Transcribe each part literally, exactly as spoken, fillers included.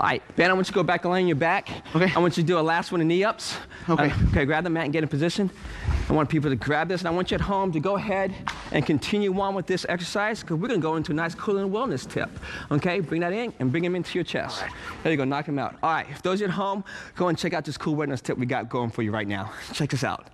All right, Ben, I want you to go back and lay on your back. Okay. I want you to do a last one of knee ups. Okay. Uh, okay, grab the mat and get in position. I want people to grab this, and I want you at home to go ahead and continue on with this exercise, because we're going to go into a nice cooling wellness tip. Okay, bring that in and bring him into your chest. All right. There you go, knock him out. All right, if those of you at home, go and check out this cool wellness tip we got going for you right now. Check this out.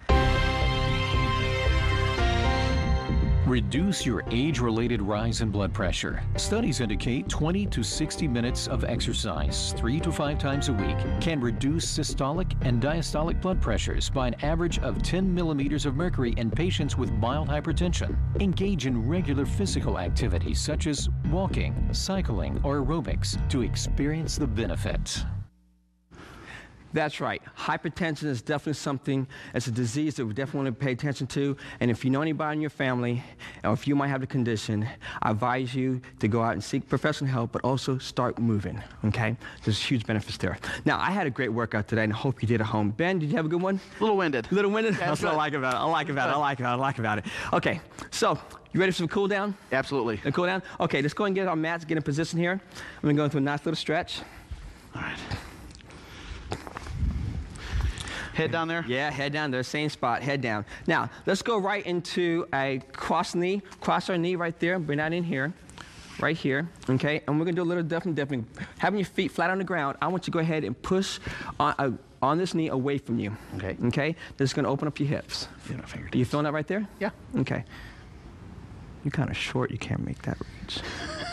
Reduce your age-related rise in blood pressure. Studies indicate twenty to sixty minutes of exercise, three to five times a week, can reduce systolic and diastolic blood pressures by an average of ten millimeters of mercury in patients with mild hypertension. Engage in regular physical activities such as walking, cycling, or aerobics to experience the benefit. That's right. Hypertension is definitely something, it's a disease that we definitely want to pay attention to. And if you know anybody in your family, or if you might have the condition, I advise you to go out and seek professional help, but also start moving, okay? There's huge benefits there. Now, I had a great workout today, and I hope you did at home. Ben, did you have a good one? A little winded. A little winded? Yeah, That's what I like about it. I like about it. I like about it. I like about it. Okay, so you ready for some cool down? Absolutely. A cool down? Okay, let's go and get our mats, get in position here. I'm going to go into a nice little stretch. All right. Head down there? Yeah, head down there, same spot, head down. Now, let's go right into a cross knee, cross our knee right there, bring that in here, right here, okay? And we're gonna do a little different, different. Having your feet flat on the ground, I want you to go ahead and push on, uh, on this knee away from you. Okay. Okay? This is gonna open up your hips. Feel my fingertips. Are you feeling that right there? Yeah. Okay. You're kind of short, you can't make that reach.